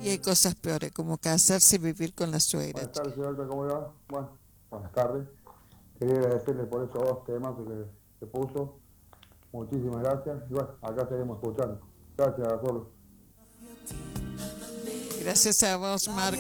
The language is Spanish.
Y hay cosas peores, como casarse y vivir con la suegra. Buenas tardes, señorita, ¿cómo le va? Bueno, buenas tardes. Quería agradecerle por esos dos temas que puso. Muchísimas gracias. Y bueno, acá seguimos escuchando. Gracias, Solo. Gracias a vos, Marco.